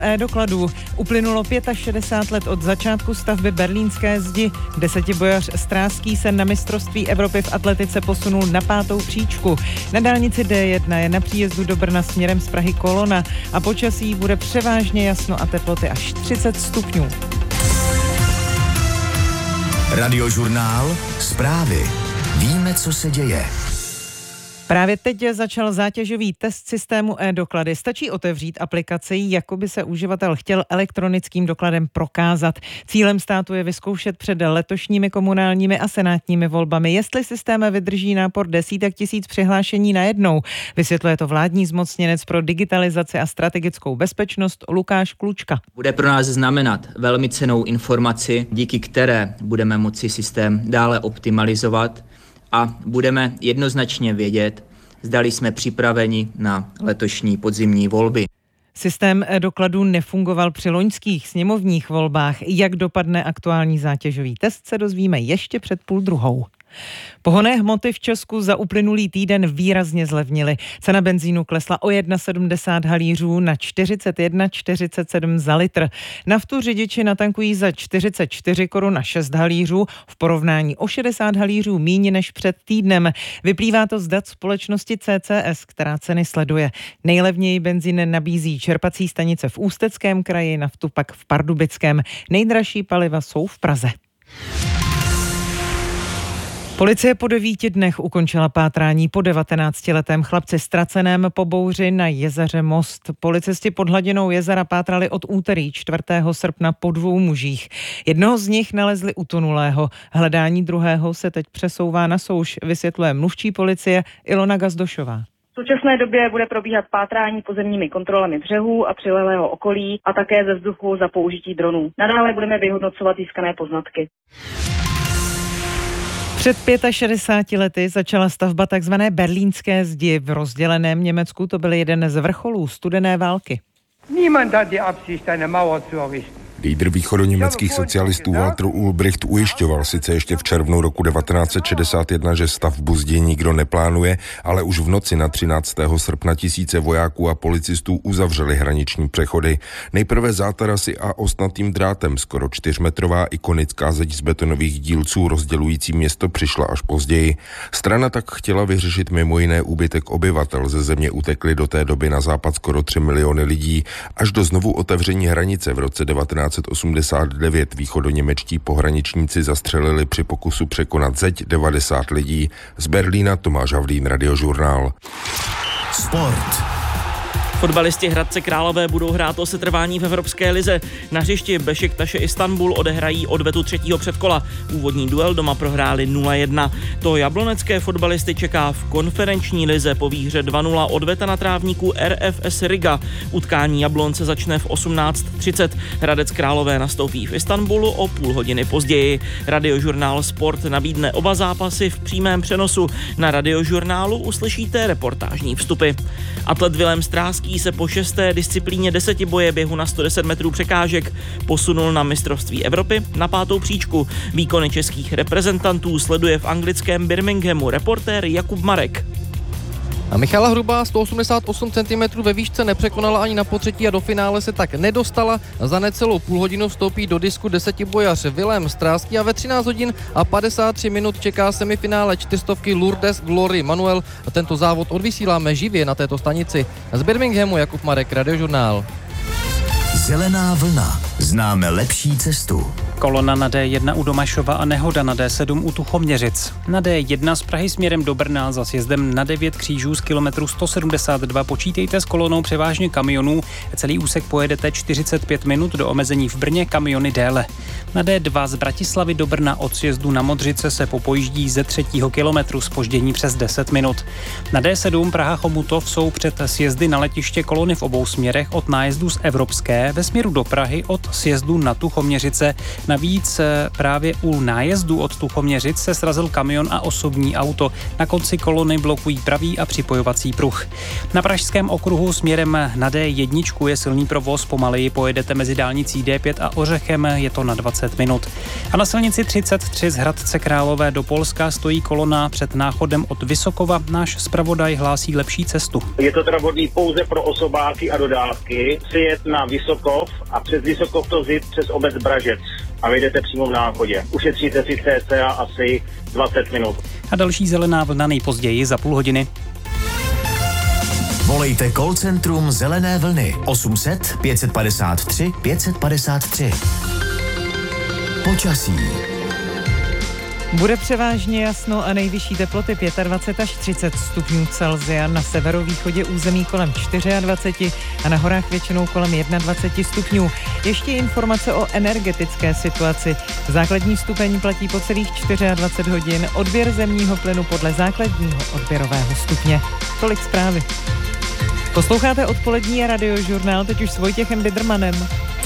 E-dokladů. Uplynulo 65 let od začátku stavby berlínské zdi. Desetibojař Stráský se na mistrovství Evropy v atletice posunul na 5. příčku. Na dálnici D1 je na příjezdu do Brna směrem z Prahy kolona a počasí bude převážně jasno a teploty až 30 stupňů. Radiožurnál, zprávy. Víme, co se děje. Právě teď začal zátěžový test systému e-doklady. Stačí otevřít aplikaci, jako by se uživatel chtěl elektronickým dokladem prokázat. Cílem státu je vyzkoušet před letošními komunálními a senátními volbami, jestli systém vydrží nápor desítek tisíc přihlášení najednou. Vysvětluje to vládní zmocněnec pro digitalizaci a strategickou bezpečnost Lukáš Klučka. Bude pro nás znamenat velmi cennou informaci, díky které budeme moci systém dále optimalizovat a budeme jednoznačně vědět, zdali jsme připraveni na letošní podzimní volby. Systém dokladů nefungoval při loňských sněmovních volbách. Jak dopadne aktuální zátěžový test, se dozvíme ještě před 12:30. Pohonné hmoty v Česku za uplynulý týden výrazně zlevnily. Cena benzínu klesla o 1,70 halířů na 41,47 za litr. Naftu řidiči natankují za 44 korun na 6 halířů, v porovnání o 60 halířů míň než před týdnem. Vyplývá to z dat společnosti CCS, která ceny sleduje. Nejlevněji benzín nabízí čerpací stanice v Ústeckém kraji, naftu pak v Pardubickém. Nejdražší paliva jsou v Praze. Policie po 9 dnech ukončila pátrání po 19letém chlapci ztraceném po bouři na jezeře Most. Policisti pod hladinou jezera pátrali od úterý 4. srpna po 2 mužích. Jednoho z nich nalezli utonulého. Hledání druhého se teď přesouvá na souš, vysvětluje mluvčí policie Ilona Gazdošová. V současné době bude probíhat pátrání pozemními kontrolami břehů a přilehlého okolí a také ze vzduchu za použití dronů. Nadále budeme vyhodnocovat získané poznatky. Před 65 lety začala stavba tzv. Berlínské zdi. V rozděleném Německu to byl jeden z vrcholů studené války. Niemand hat die Absicht, eine Mauer zu errichten. Lídr východoněmeckých socialistů Walter Ulbricht ujišťoval sice ještě v červnu roku 1961, že stavbu zdi nikdo neplánuje, ale už v noci na 13. srpna tisíce vojáků a policistů uzavřeli hraniční přechody. Nejprve zátarasy a ostnatým drátem, skoro 4metrová ikonická zeď z betonových dílců rozdělující město přišla až později. Strana tak chtěla vyřešit mimo jiné úbytek obyvatel. Ze země utekli do té doby na západ skoro 3 miliony lidí. Až do znovu otevření hranice v roce 1989 východoněmečtí pohraničníci zastřelili při pokusu překonat zeď 90 lidí. Z Berlína Tomáš Havlín, Radiožurnál. Sport. Fotbalisti Hradce Králové budou hrát o setrvání v Evropské lize. Na hřišti Bešiktaše Istanbul odehrají odvetu 3. předkola. Úvodní duel doma prohráli 0-1. To jablonecké fotbalisty čeká v konferenční lize po výhře 2-0 odveta na trávníku RFS Riga. Utkání Jablonce začne v 18:30. Hradec Králové nastoupí v Istanbulu o půl hodiny později. Radiožurnál Sport nabídne oba zápasy v přímém přenosu. Na Radiožurnálu uslyšíte reportážní vstupy. Atlet Vilém Stráský se po 6. disciplíně desetiboje běhu na 110 metrů překážek posunul na mistrovství Evropy na 5. příčku. Výkony českých reprezentantů sleduje v anglickém Birminghamu reportér Jakub Marek. A Michala Hrubá 188 cm ve výšce nepřekonala ani na potřetí a do finále se tak nedostala. Za necelou půl hodinu vstoupí do disku desetibojař Vilém Stráský a ve 13 hodin a 53 minut čeká semifinále 400 Lourdes Glory Manuel. A tento závod odvysíláme živě na této stanici. Z Birminghamu Jakub Marek, Radiožurnál. Zelená vlna. Známe lepší cestu. Kolona na D1 u Domašova a nehoda na D7 u Tuchoměřic. Na D1 z Prahy směrem do Brna za sjezdem na 9 křížů z kilometru 172 počítejte s kolonou převážně kamionů. Celý úsek pojedete 45 minut, do omezení v Brně kamiony déle. Na D2 z Bratislavy do Brna od sjezdu na Modřice se popojíždí ze 3. kilometru zpoždění přes 10 minut. Na D7 Praha Chomutov jsou před sjezdy na letiště kolony v obou směrech od nájezdu z Evropské ve směru do Prahy od sjezdu na Tuchoměřice. Navíc právě u nájezdu od Tuchoměřic se srazil kamion a osobní auto. Na konci kolony blokují pravý a připojovací pruh. Na Pražském okruhu směrem na D1 je silný provoz, pomaleji pojedete mezi dálnicí D5 a Ořechem, je to na 20 minut. A na silnici 33 z Hradce Králové do Polska stojí kolona před náchodem od Vysokova. Náš zpravodaj hlásí lepší cestu. Je to teda vhodný pouze pro osobáky a dodávky. Přijet na Vysokov a přes Vysokov to vzít přes obec Bražec a vyjdete přímo v náchodě. Ušetříte si cca asi 20 minut. A další zelená vlna nejpozději za půl hodiny. Volejte call centrum Zelené vlny 800 553 553. Počasí. Bude převážně jasno a nejvyšší teploty 25 až 30 stupňů Celsia, na severovýchodě území kolem 24 a na horách většinou kolem 21 stupňů. Ještě informace o energetické situaci. Základní stupeň platí po celých 24 hodin, odběr zemního plynu podle základního odběrového stupně. Tolik zprávy. Posloucháte odpolední radiožurnál, teď už s Vojtěchem Bidermanem.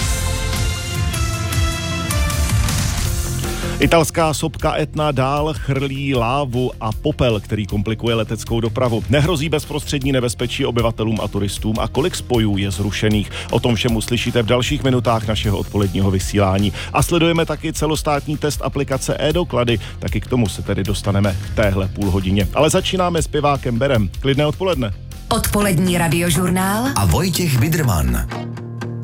Italská sopka Etna dál chrlí lávu a popel, který komplikuje leteckou dopravu. Nehrozí bezprostřední nebezpečí obyvatelům a turistům a kolik spojů je zrušených. O tom všem uslyšíte v dalších minutách našeho odpoledního vysílání. A sledujeme taky celostátní test aplikace e-doklady, taky k tomu se tedy dostaneme v téhle půlhodině. Ale začínáme s zpěvákem Berem. Klidné odpoledne. Odpolední radiožurnál a Vojtěch Biderman.